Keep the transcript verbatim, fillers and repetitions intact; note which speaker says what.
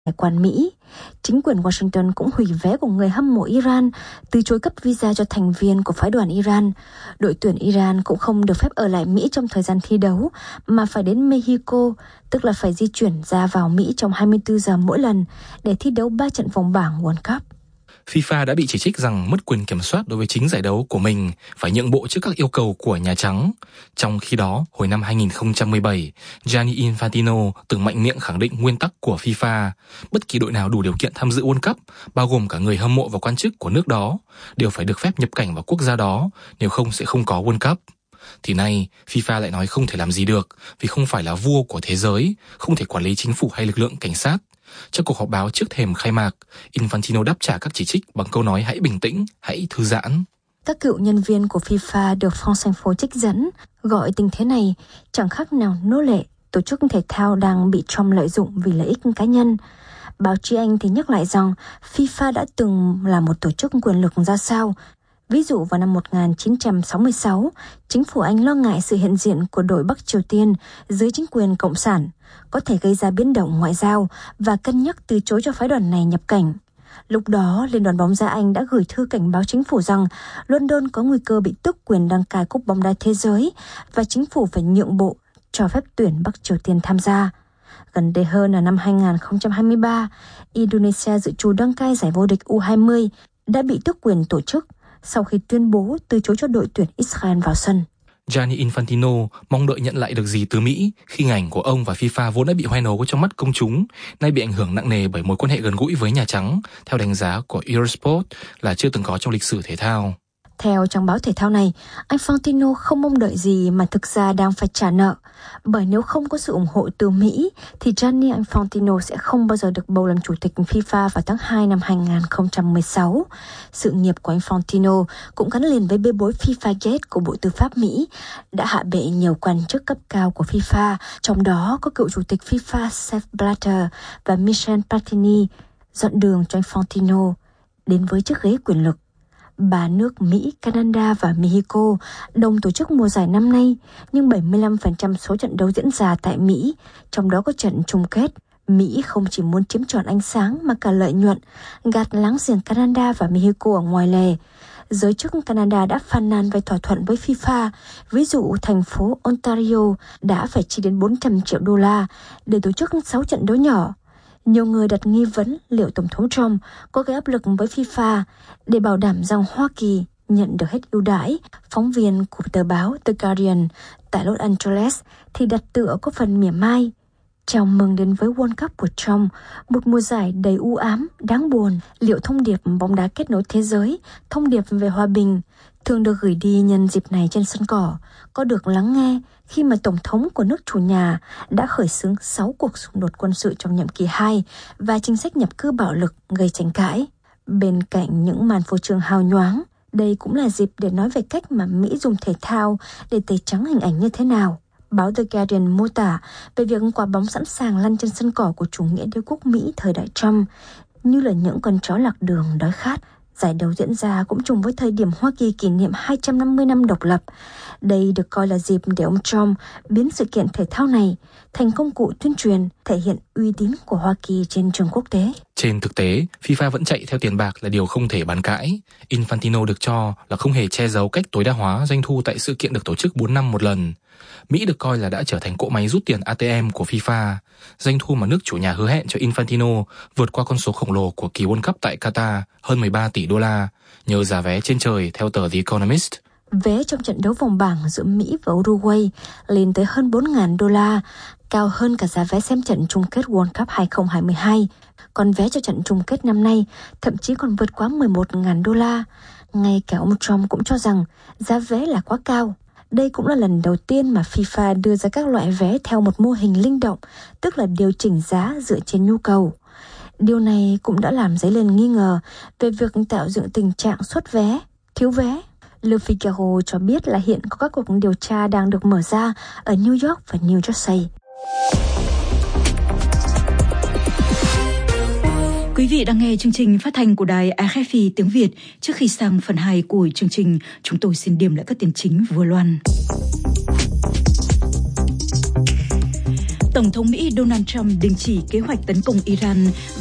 Speaker 1: Hải quan Mỹ. Chính quyền Washington cũng hủy vé của người hâm mộ Iran, từ chối cấp visa cho thành viên của phái đoàn Iran. Đội tuyển Iran cũng không được phép ở lại Mỹ trong thời gian thi đấu, mà phải đến Mexico, tức là phải di chuyển ra vào Mỹ trong hai mươi tư giờ mỗi lần để thi đấu ba trận vòng bảng World Cup.
Speaker 2: FIFA đã bị chỉ trích rằng mất quyền kiểm soát đối với chính giải đấu của mình, phải nhượng bộ trước các yêu cầu của Nhà Trắng. Trong khi đó, hồi năm hai không một bảy, Gianni Infantino từng mạnh miệng khẳng định nguyên tắc của FIFA: bất kỳ đội nào đủ điều kiện tham dự World Cup, bao gồm cả người hâm mộ và quan chức của nước đó, đều phải được phép nhập cảnh vào quốc gia đó, nếu không sẽ không có World Cup. Thì nay, FIFA lại nói không thể làm gì được vì không phải là vua của thế giới, không thể quản lý chính phủ hay lực lượng cảnh sát. Trong cuộc họp báo trước thềm khai mạc, Infantino đáp trả các chỉ trích bằng câu nói hãy bình tĩnh, hãy thư giãn.
Speaker 1: Các cựu nhân viên của FIFA được France Info trích dẫn, gọi tình thế này chẳng khác nào nô lệ, tổ chức thể thao đang bị Trump lợi dụng vì lợi ích cá nhân. Báo chí Anh thì nhắc lại rằng FIFA đã từng là một tổ chức quyền lực ra sao. Ví dụ vào năm một nghìn chín trăm sáu mươi sáu, chính phủ Anh lo ngại sự hiện diện của đội Bắc Triều Tiên dưới chính quyền Cộng sản có thể gây ra biến động ngoại giao và cân nhắc từ chối cho phái đoàn này nhập cảnh. Lúc đó, Liên đoàn bóng đá Anh đã gửi thư cảnh báo chính phủ rằng London có nguy cơ bị tước quyền đăng cai cúp bóng đá thế giới và chính phủ phải nhượng bộ cho phép tuyển Bắc Triều Tiên tham gia. Gần đây hơn là năm hai không hai ba, Indonesia dự trù đăng cai giải vô địch U hai mươi đã bị tước quyền tổ chức sau khi tuyên bố từ chối cho đội tuyển Israel vào sân.
Speaker 2: Gianni Infantino mong đợi nhận lại được gì từ Mỹ khi hình ảnh của ông và FIFA vốn đã bị hoen ố trong mắt công chúng, nay bị ảnh hưởng nặng nề bởi mối quan hệ gần gũi với Nhà Trắng, theo đánh giá của Eurosport là chưa từng có trong lịch sử thể thao.
Speaker 1: Theo trang báo thể thao này, Infantino không mong đợi gì mà thực ra đang phải trả nợ, bởi nếu không có sự ủng hộ từ Mỹ thì Gianni Infantino sẽ không bao giờ được bầu làm chủ tịch FIFA vào tháng hai năm hai không một sáu. Sự nghiệp của Infantino cũng gắn liền với bê bối FIFA Gate của Bộ Tư pháp Mỹ, đã hạ bệ nhiều quan chức cấp cao của FIFA, trong đó có cựu chủ tịch FIFA Sepp Blatter và Michel Platini, dọn đường cho Infantino đến với chiếc ghế quyền lực. Ba nước Mỹ, Canada và Mexico đồng tổ chức mùa giải năm nay, nhưng bảy mươi lăm phần trăm số trận đấu diễn ra tại Mỹ, trong đó có trận chung kết. Mỹ không chỉ muốn chiếm trọn ánh sáng mà cả lợi nhuận, gạt láng giềng Canada và Mexico ở ngoài lề. Giới chức Canada đã phàn nàn về thỏa thuận với FIFA, ví dụ thành phố Ontario đã phải chi đến bốn trăm triệu đô la để tổ chức sáu trận đấu nhỏ. Nhiều người đặt nghi vấn liệu Tổng thống Trump có gây áp lực với FIFA để bảo đảm rằng Hoa Kỳ nhận được hết ưu đãi. Phóng viên của tờ báo The Guardian tại Los Angeles thì đặt tựa có phần mỉa mai: chào mừng đến với World Cup của Trump, một mùa giải đầy u ám, đáng buồn. Liệu thông điệp bóng đá kết nối thế giới, thông điệp về hòa bình, thường được gửi đi nhân dịp này trên sân cỏ, có được lắng nghe khi mà Tổng thống của nước chủ nhà đã khởi xướng sáu cuộc xung đột quân sự trong nhiệm kỳ hai và chính sách nhập cư bạo lực gây tranh cãi? Bên cạnh những màn phô trương hào nhoáng, đây cũng là dịp để nói về cách mà Mỹ dùng thể thao để tẩy trắng hình ảnh như thế nào. Báo The Guardian mô tả về việc quả bóng sẵn sàng lăn trên sân cỏ của chủ nghĩa đế quốc Mỹ thời đại Trump như là những con chó lạc đường đói khát. Giải đấu diễn ra cũng trùng với thời điểm Hoa Kỳ kỷ niệm hai trăm năm mươi năm độc lập. Đây được coi là dịp để ông Trump biến sự kiện thể thao này thành công cụ tuyên truyền, thể hiện uy tín của Hoa Kỳ trên trường quốc tế.
Speaker 2: Trên thực tế, FIFA vẫn chạy theo tiền bạc là điều không thể bàn cãi. Infantino được cho là không hề che giấu cách tối đa hóa doanh thu tại sự kiện được tổ chức bốn năm một lần. Mỹ được coi là đã trở thành cỗ máy rút tiền a tê em của FIFA. Doanh thu mà nước chủ nhà hứa hẹn cho Infantino vượt qua con số khổng lồ của kỳ World Cup tại Qatar, hơn mười ba tỷ đô la, nhờ giá vé trên trời theo tờ The Economist.
Speaker 1: Vé trong trận đấu vòng bảng giữa Mỹ và Uruguay lên tới hơn bốn nghìn đô la, cao hơn cả giá vé xem trận chung kết World Cup hai không hai hai. Còn vé cho trận chung kết năm nay thậm chí còn vượt quá mười một nghìn đô la. Ngay cả ông Trump cũng cho rằng giá vé là quá cao. Đây cũng là lần đầu tiên mà FIFA đưa ra các loại vé theo một mô hình linh động, tức là điều chỉnh giá dựa trên nhu cầu. Điều này cũng đã làm dấy lên nghi ngờ về việc tạo dựng tình trạng xuất vé, thiếu vé. Le Figaro cho biết là hiện có các cuộc điều tra đang được mở ra ở New York và New Jersey.
Speaker 3: Quý vị đang nghe chương trình phát thanh của đài rờ ép i tiếng Việt. Trước khi sang phần hai của chương trình, chúng tôi xin điểm lại các tin chính vừa loan. Tổng thống Mỹ Donald Trump đình chỉ kế hoạch tấn công Iran